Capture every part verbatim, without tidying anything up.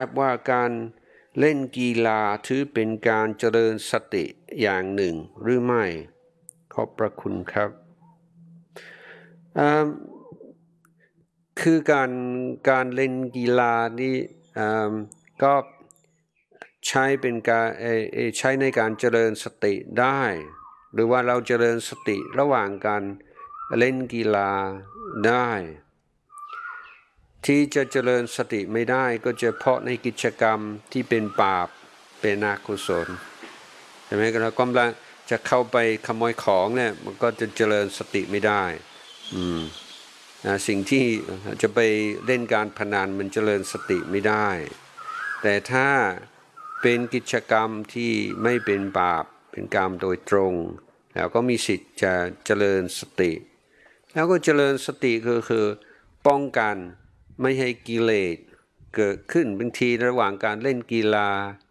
ว่าการเล่นกีฬาถือเป็นการเจริญสติอย่างหนึ่งหรือไม่ขอบพระคุณครับคือการการเล่นกีฬานี่ก็ใช้เป็นการใช้ในการเจริญสติได้หรือว่าเราเจริญสติระหว่างการเล่นกีฬาได้ที่จะเจริญสติไม่ได้ก็เฉพาะในกิจกรรมที่เป็นบาปเป็นอกุศลใช่ไหมเรากำลังจะเข้าไปขโมยของเนี่ยมันก็จะเจริญสติไม่ได้อืมสิ่งที่จะไปเล่นการพนันมันเจริญสติไม่ได้แต่ถ้าเป็นกิจกรรมที่ไม่เป็นบาปเป็นกรรมโดยตรงแล้วก็มีสิทธิ์จะเจริญสติแล้วก็เจริญสติก็คือป้องกันไม่ให้กิเลสเกิดขึ้นบางทีระหว่างการเล่นกีฬา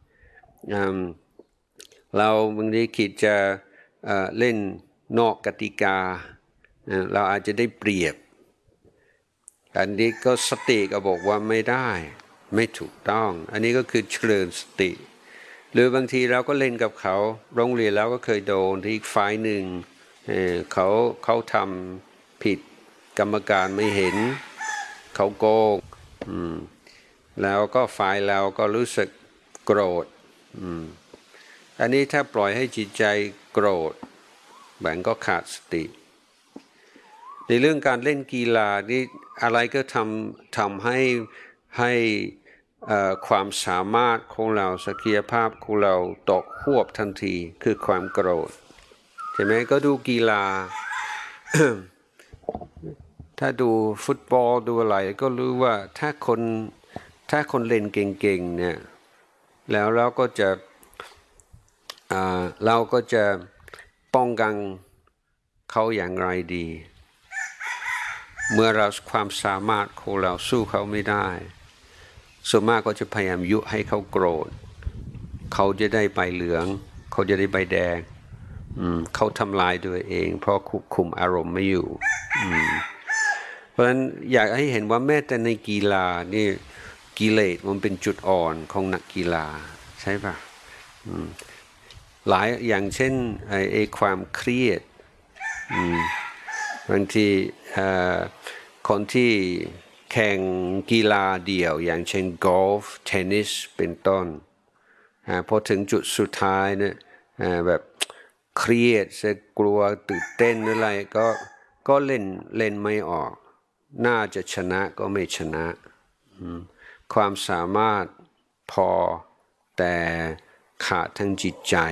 เราบางทีคิดจะเล่นนอกกติกาเราอาจจะได้เปรียบอันนี้ก็สติก็บอกว่าไม่ได้ไม่ถูกต้องอันนี้ก็คือเจริญสติหรือบางทีเราก็เล่นกับเขาโรงเรียนเราก็เคยโดนที่อีกฝ่ายหนึ่งเขาเขาทำผิดกรรมการไม่เห็นเขาโกงแล้วก็ฝ่ายเราก็รู้สึกโกรธอันนี้ถ้าปล่อยให้จิตใจโกรธมันก็ขาดสติในเรื่องการเล่นกีฬานี่อะไรก็ทำทำให้ให้ความสามารถของเราศักยภาพของเราตกหวบทันทีคือความโกรธใช่ไหมก็ดูกีฬา ถ้าดูฟุตบอลดูอะไรก็รู้ว่าถ้าคนถ้าคนเล่นเก่งๆเนี่ยแล้วเราก็จะเราก็จะป้องกันเขาอย่างไรดีเมื่อเราความสามารถของเราสู้เขาไม่ได้ส่วนมากก็จะพยายามยุให้เขาโกรธเขาจะได้ใบเหลืองเขาจะได้ใบแดงเขาทำลายตัวเองเพราะควบคุมอารมณ์ไม่อยู่เพราะฉะนั้นอยากให้เห็นว่าแม้แต่ในกีฬานี่กิเลสมันเป็นจุดอ่อนของนักกีฬาใช่ปะหลายอย่างเช่นไอ้ความเครียดบางทีคนที่แข่งกีฬาเดี่ยวอย่างเช่นกอล์ฟเทนนิสเป็นต้นพอถึงจุดสุดท้ายเนี่ยแบบเครียดจะกลัวตื่นเต้นอะไรก็ก็เล่นเล่นไม่ออกน่าจะชนะก็ไม่ชนะความสามารถพอแต่ขาดทั้งจิตใจ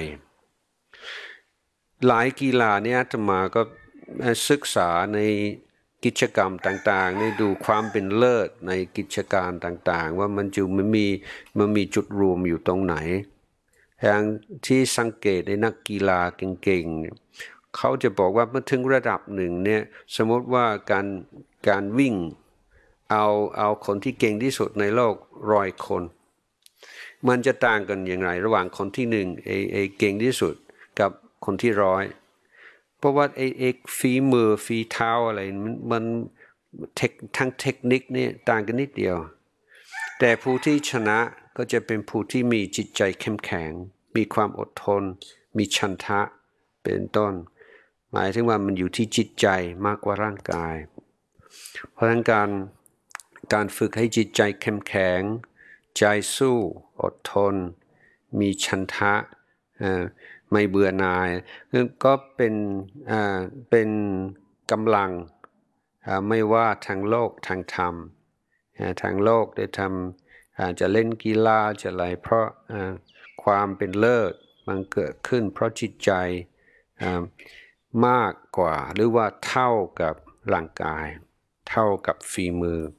หลายกีฬาเนี่ยอาตมาก็ศึกษาในกิจกรรมต่างๆนี่ดูความเป็นเลิศในกิจการต่างๆว่ามันจะมันมีมันมีจุดรวมอยู่ตรงไหนอย่างที่สังเกตในนักกีฬาเก่งๆเขาจะบอกว่าเมื่อถึงระดับหนึ่งเนี่ยสมมติว่าการการวิ่งเอาเอาคนที่เก่งที่สุดในโลกร้อยคนมันจะต่างกันอย่างไรระหว่างคนที่หนึ่งเอเอเก่งที่สุดกับคนที่ร้อยเพราะว่าไอ้เอกฝีมือฝีเท้าอะไรมันมันเทคทั้งเทคนิคนี่ต่างกันนิดเดียวแต่ผู้ที่ชนะก็จะเป็นผู้ที่มีจิตใจเข้มแข็งมีความอดทนมีฉันทะเป็นต้นหมายถึงว่ามันอยู่ที่จิตใจมากกว่าร่างกายเพราะฉะนั้นการการฝึกให้จิตใจเข้มแข็งใจสู้อดทนมีฉันทะไม่เบื่อหน่ายก็เป็นเป็นกำลังไม่ว่าทางโลกทางธรรมทางโลกได้ทำจะเล่นกีฬาจะอะไรเพราะความเป็นเลิศมันเกิดขึ้นเพราะจิตใจมากกว่าหรือว่าเท่ากับร่างกายเท่ากับฝีมือ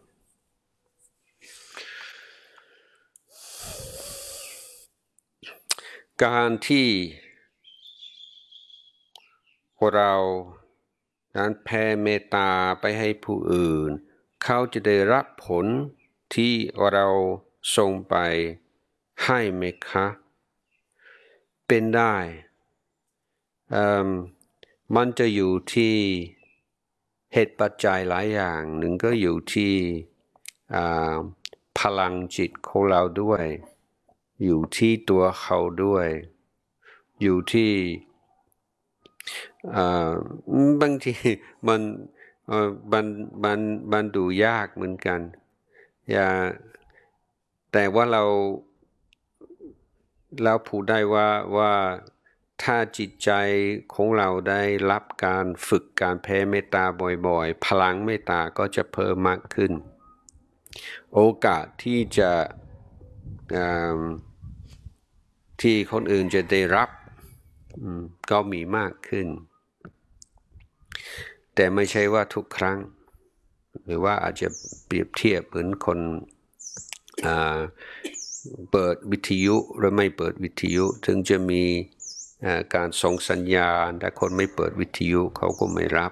การที่เรานั้นแผ่เมตตาไปให้ผู้อื่นเขาจะได้รับผลที่เราส่งไปให้ไหมคะเป็นได้มันจะอยู่ที่เหตุปัจจัยหลายอย่างหนึ่งก็อยู่ที่พลังจิตของเราด้วยอยู่ที่ตัวเขาด้วยอยู่ที่บางทีมันมันมันมันดูยากเหมือนกันอย่าแต่ว่าเราเราพูดได้ว่าว่าถ้าจิตใจของเราได้รับการฝึกการแผ่เมตตาบ่อยๆพลังเมตตาก็จะเพิ่มมากขึ้นโอกาสที่จะที่คนอื่นจะได้รับก็มีมากขึ้นแต่ไม่ใช่ว่าทุกครั้งหรือว่าอาจจะเปรียบเทียบเหมือนคนเปิดวิทยุหรือไม่เปิดวิทยุถึงจะมีการส่งสัญญาณแต่คนไม่เปิดวิทยุเขาก็ไม่รับ